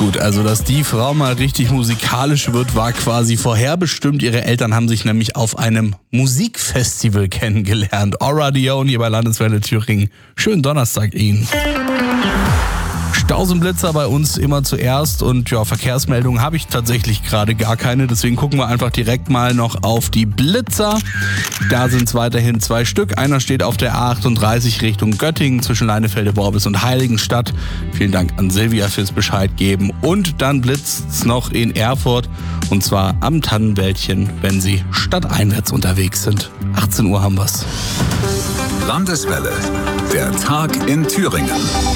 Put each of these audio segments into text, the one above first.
Gut, also dass die Frau mal richtig musikalisch wird, war quasi vorherbestimmt. Ihre Eltern haben sich nämlich auf einem Musikfestival kennengelernt. Aura Dione hier bei Landeswelle Thüringen. Schönen Donnerstag Ihnen. Stausenblitzer bei uns immer zuerst und ja, Verkehrsmeldungen habe ich tatsächlich gerade gar keine, deswegen gucken wir einfach direkt mal noch auf die Blitzer. Da sind es weiterhin 2 Stück. Einer steht auf der A38 Richtung Göttingen zwischen Leinefelde-Worbis und Heiligenstadt. Vielen Dank an Silvia fürs Bescheid geben. Und dann blitzt es noch in Erfurt und zwar am Tannenwäldchen, wenn Sie stadteinwärts unterwegs sind. 18 Uhr haben wir's. Landeswelle, der Tag in Thüringen.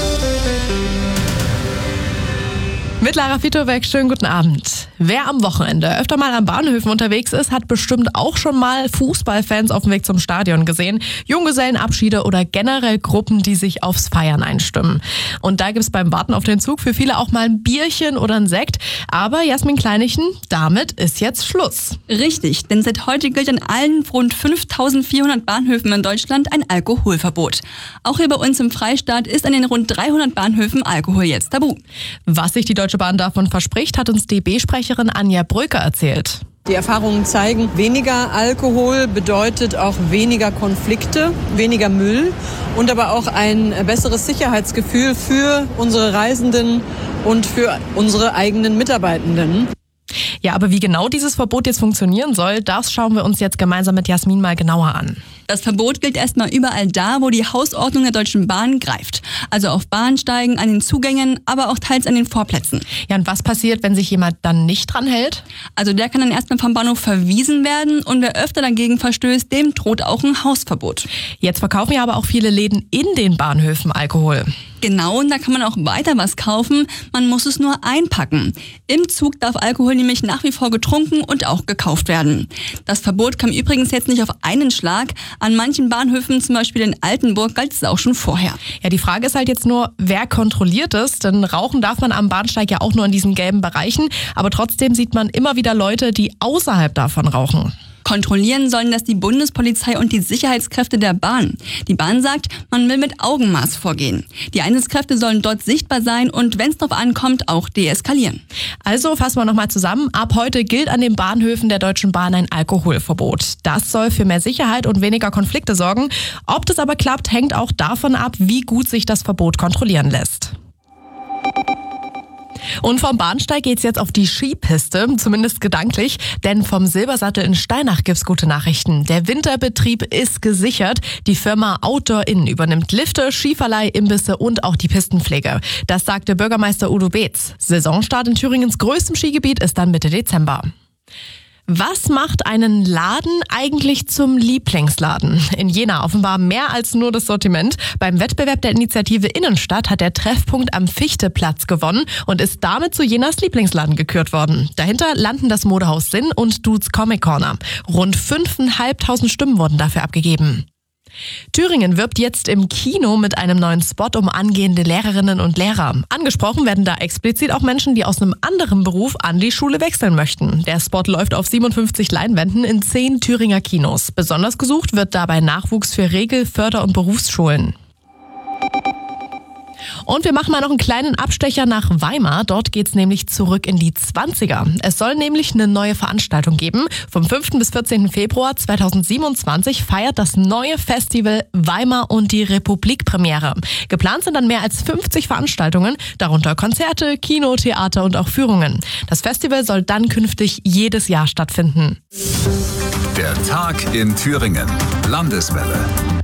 Mit Lara Fitobeck, schönen guten Abend. Wer am Wochenende öfter mal an Bahnhöfen unterwegs ist, hat bestimmt auch schon mal Fußballfans auf dem Weg zum Stadion gesehen, Junggesellenabschiede oder generell Gruppen, die sich aufs Feiern einstimmen. Und da gibt's beim Warten auf den Zug für viele auch mal ein Bierchen oder ein Sekt. Aber Jasmin Kleinichen, damit ist jetzt Schluss. Richtig, denn seit heute gilt an allen rund 5.400 Bahnhöfen in Deutschland ein Alkoholverbot. Auch hier bei uns im Freistaat ist an den rund 300 Bahnhöfen Alkohol jetzt tabu. Was sich die Deutsche Bahn davon verspricht, hat uns DB-Sprecherin Anja Bröker erzählt. Die Erfahrungen zeigen, weniger Alkohol bedeutet auch weniger Konflikte, weniger Müll und aber auch ein besseres Sicherheitsgefühl für unsere Reisenden und für unsere eigenen Mitarbeitenden. Ja, aber wie genau dieses Verbot jetzt funktionieren soll, das schauen wir uns jetzt gemeinsam mit Jasmin mal genauer an. Das Verbot gilt erstmal überall da, wo die Hausordnung der Deutschen Bahn greift. Also auf Bahnsteigen, an den Zugängen, aber auch teils an den Vorplätzen. Ja, und was passiert, wenn sich jemand dann nicht dran hält? Also der kann dann erstmal vom Bahnhof verwiesen werden und wer öfter dagegen verstößt, dem droht auch ein Hausverbot. Jetzt verkaufen ja aber auch viele Läden in den Bahnhöfen Alkohol. Genau, und da kann man auch weiter was kaufen, man muss es nur einpacken. Im Zug darf Alkohol nämlich nach wie vor getrunken und auch gekauft werden. Das Verbot kam übrigens jetzt nicht auf einen Schlag. An manchen Bahnhöfen, zum Beispiel in Altenburg, galt es auch schon vorher. Ja, die Frage ist halt jetzt nur, wer kontrolliert es? Denn rauchen darf man am Bahnsteig ja auch nur in diesen gelben Bereichen. Aber trotzdem sieht man immer wieder Leute, die außerhalb davon rauchen. Kontrollieren sollen das die Bundespolizei und die Sicherheitskräfte der Bahn. Die Bahn sagt, man will mit Augenmaß vorgehen. Die Einsatzkräfte sollen dort sichtbar sein und wenn es drauf ankommt, auch deeskalieren. Also fassen wir nochmal zusammen. Ab heute gilt an den Bahnhöfen der Deutschen Bahn ein Alkoholverbot. Das soll für mehr Sicherheit und weniger Konflikte sorgen. Ob das aber klappt, hängt auch davon ab, wie gut sich das Verbot kontrollieren lässt. Und vom Bahnsteig geht's jetzt auf die Skipiste, zumindest gedanklich, denn vom Silbersattel in Steinach gibt's gute Nachrichten. Der Winterbetrieb ist gesichert. Die Firma Outdoor Inn übernimmt Lifte, Skiverleih, Imbisse und auch die Pistenpflege. Das sagte Bürgermeister Udo Beetz. Saisonstart in Thüringens größtem Skigebiet ist dann Mitte Dezember. Was macht einen Laden eigentlich zum Lieblingsladen? In Jena offenbar mehr als nur das Sortiment. Beim Wettbewerb der Initiative Innenstadt hat der Treffpunkt am Fichteplatz gewonnen und ist damit zu Jenas Lieblingsladen gekürt worden. Dahinter landen das Modehaus Sinn und Dudes Comic Corner. Rund 5.500 Stimmen wurden dafür abgegeben. Thüringen wirbt jetzt im Kino mit einem neuen Spot um angehende Lehrerinnen und Lehrer. Angesprochen werden da explizit auch Menschen, die aus einem anderen Beruf an die Schule wechseln möchten. Der Spot läuft auf 57 Leinwänden in 10 Thüringer Kinos. Besonders gesucht wird dabei Nachwuchs für Regel-, Förder- und Berufsschulen. Und wir machen mal noch einen kleinen Abstecher nach Weimar. Dort geht's nämlich zurück in die 20er. Es soll nämlich eine neue Veranstaltung geben. Vom 5. bis 14. Februar 2027 feiert das neue Festival Weimar und die Republik Premiere. Geplant sind dann mehr als 50 Veranstaltungen, darunter Konzerte, Kino, Theater und auch Führungen. Das Festival soll dann künftig jedes Jahr stattfinden. Der Tag in Thüringen. Landeswelle.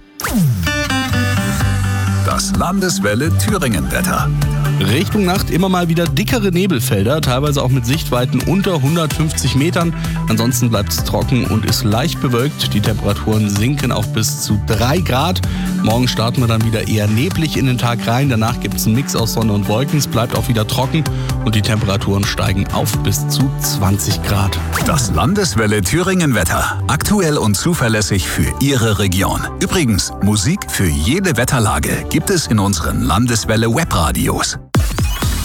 Das Landeswelle Thüringen-Wetter. Richtung Nacht immer mal wieder dickere Nebelfelder, teilweise auch mit Sichtweiten unter 150 Metern. Ansonsten bleibt es trocken und ist leicht bewölkt. Die Temperaturen sinken auf bis zu 3 Grad. Morgen starten wir dann wieder eher neblig in den Tag rein. Danach gibt es einen Mix aus Sonne und Wolken. Es bleibt auch wieder trocken und die Temperaturen steigen auf bis zu 20 Grad. Das Landeswelle Thüringen-Wetter. Aktuell und zuverlässig für Ihre Region. Übrigens, Musik für jede Wetterlage gibt es in unseren Landeswelle Webradios.